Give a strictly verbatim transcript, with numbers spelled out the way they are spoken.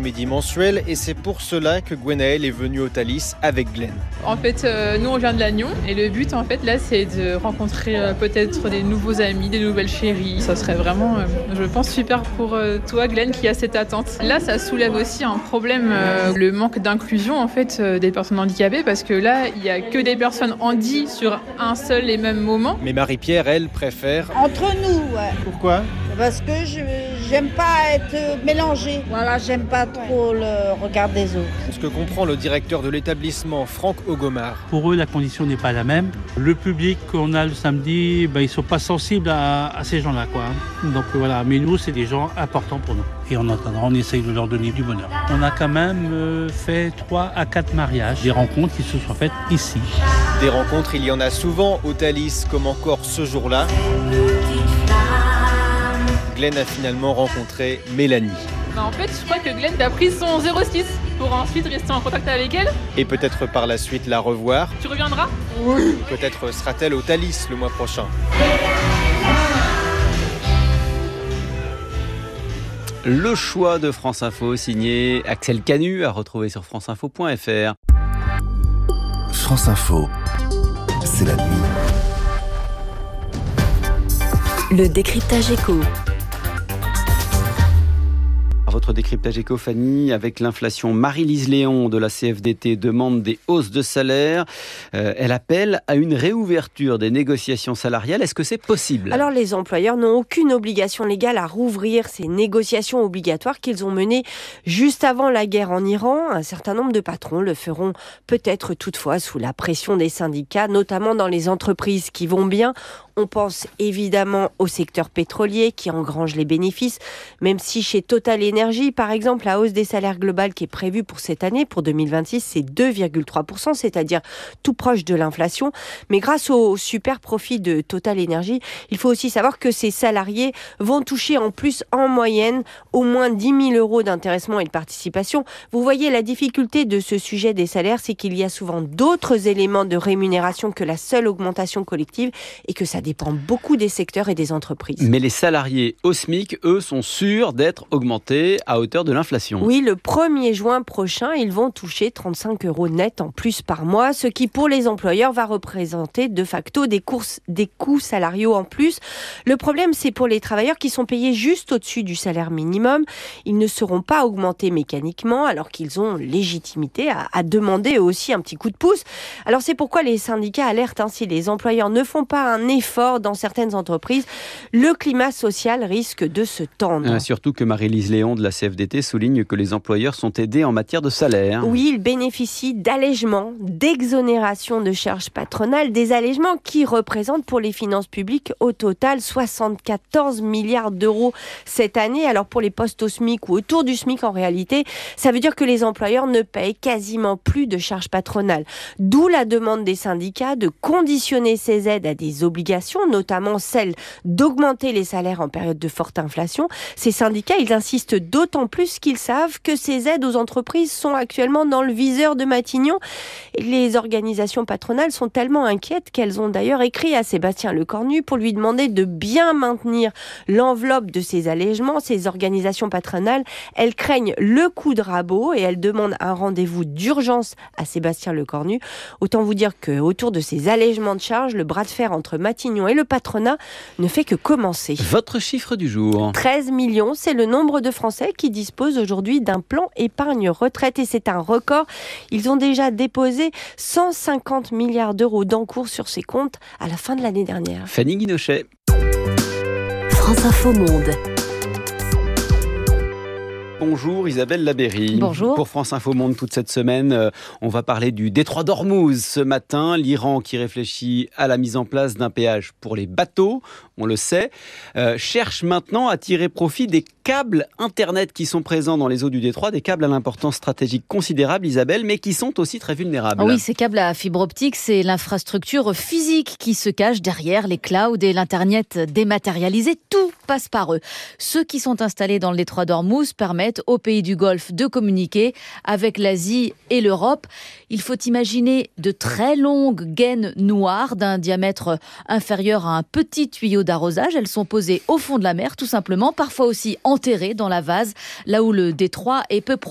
après-midi mensuel et c'est pour cela que Gwenaëlle est venue au Thalys avec Glenn. En fait, euh, nous on vient de Lannion et le but en fait là c'est de rencontrer euh, peut-être des nouveaux amis, des nouvelles chéries. Ça serait vraiment, euh, je pense, super pour euh, toi Glenn qui a cette attente. Là ça soulève aussi un problème, euh, le manque d'inclusion en fait euh, des personnes handicapées parce que là il y a que des personnes handi sur un seul et même moment. Mais Marie-Pierre, elle, préfère... Entre nous, ouais. Pourquoi ? Parce que je j'aime pas être mélangée. Voilà, j'aime pas trop le regard des autres. Ce que comprend le directeur de l'établissement, Franck Ogomar. Pour eux, la condition n'est pas la même. Le public qu'on a le samedi, ben, ils ne sont pas sensibles à, à ces gens-là, quoi. Donc voilà, mais nous, c'est des gens importants pour nous. Et en attendant, on essaye de leur donner du bonheur. On a quand même euh, fait trois à quatre mariages, des rencontres qui se sont faites ici. Des rencontres, il y en a souvent au Thalys, comme encore ce jour-là. Glenn a finalement rencontré Mélanie. Bah en fait, je crois que Glenn a pris son zéro six pour ensuite rester en contact avec elle. Et peut-être par la suite la revoir. Tu reviendras ? Oui. Peut-être sera-t-elle au Thalys le mois prochain. Le choix de France Info, signé Axel Canu, à retrouver sur franceinfo point fr. France Info, c'est la nuit. Le décryptage éco. Votre décryptage éco, Fanny, avec l'inflation, Marie-Lise Léon de la C F D T demande des hausses de salaire. Euh, elle appelle à une réouverture des négociations salariales. Est-ce que c'est possible ? Alors les employeurs n'ont aucune obligation légale à rouvrir ces négociations obligatoires qu'ils ont menées juste avant la guerre en Iran. Un certain nombre de patrons le feront peut-être toutefois sous la pression des syndicats, notamment dans les entreprises qui vont bien. On pense évidemment au secteur pétrolier qui engrange les bénéfices, même si chez Total Énergie, par exemple, la hausse des salaires globale qui est prévue pour cette année, pour deux mille vingt-six, c'est deux virgule trois pour cent, c'est-à-dire tout proche de l'inflation. Mais grâce au super profit de Total Énergie, il faut aussi savoir que ces salariés vont toucher en plus, en moyenne, au moins dix mille euros d'intéressement et de participation. Vous voyez, la difficulté de ce sujet des salaires, c'est qu'il y a souvent d'autres éléments de rémunération que la seule augmentation collective et que ça dépend beaucoup des secteurs et des entreprises. Mais les salariés au SMIC, eux, sont sûrs d'être augmentés à hauteur de l'inflation. Oui, le premier juin prochain, ils vont toucher trente-cinq euros net en plus par mois, ce qui pour les employeurs va représenter de facto des, courses, des coûts salariaux en plus. Le problème, c'est pour les travailleurs qui sont payés juste au-dessus du salaire minimum. Ils ne seront pas augmentés mécaniquement alors qu'ils ont légitimité à, à demander eux aussi un petit coup de pouce. Alors c'est pourquoi les syndicats alertent, hein, si les employeurs ne font pas un effort dans certaines entreprises, le climat social risque de se tendre. Euh, surtout que Marie-Lise Léon de la C F D T souligne que les employeurs sont aidés en matière de salaire. Oui, ils bénéficient d'allègements, d'exonérations de charges patronales, des allègements qui représentent pour les finances publiques au total soixante-quatorze milliards d'euros cette année. Alors pour les postes au SMIC ou autour du SMIC en réalité, ça veut dire que les employeurs ne payent quasiment plus de charges patronales. D'où la demande des syndicats de conditionner ces aides à des obligations, notamment celle d'augmenter les salaires en période de forte inflation. Ces syndicats, ils insistent d'autant plus qu'ils savent que ces aides aux entreprises sont actuellement dans le viseur de Matignon. Et les organisations patronales sont tellement inquiètes qu'elles ont d'ailleurs écrit à Sébastien Lecornu pour lui demander de bien maintenir l'enveloppe de ces allègements. Ces organisations patronales, elles craignent le coup de rabot et elles demandent un rendez-vous d'urgence à Sébastien Lecornu. Autant vous dire qu'autour de ces allègements de charges, le bras de fer entre Matignon et le patronat ne fait que commencer. Votre chiffre du jour ? treize millions, c'est le nombre de Français qui disposent aujourd'hui d'un plan épargne retraite et c'est un record. Ils ont déjà déposé cent cinquante milliards d'euros d'encours sur ces comptes à la fin de l'année dernière. Fanny Guinochet. France Info Monde. Bonjour Isabelle Labeyrie. Bonjour. Pour France Info Monde toute cette semaine, euh, on va parler du détroit d'Ormuz ce matin. L'Iran qui réfléchit à la mise en place d'un péage pour les bateaux, on le sait, euh, cherche maintenant à tirer profit des câbles Internet qui sont présents dans les eaux du détroit, des câbles à l'importance stratégique considérable, Isabelle, mais qui sont aussi très vulnérables. Oui, ces câbles à fibre optique, c'est l'infrastructure physique qui se cache derrière les clouds et l'Internet dématérialisé. Tout passe par eux. Ceux qui sont installés dans le détroit d'Ormuz permettent aux pays du Golfe de communiquer avec l'Asie et l'Europe. Il faut imaginer de très longues gaines noires d'un diamètre inférieur à un petit tuyau d'arrosage. Elles sont posées au fond de la mer, tout simplement, parfois aussi enterrées dans la vase, là où le détroit est peu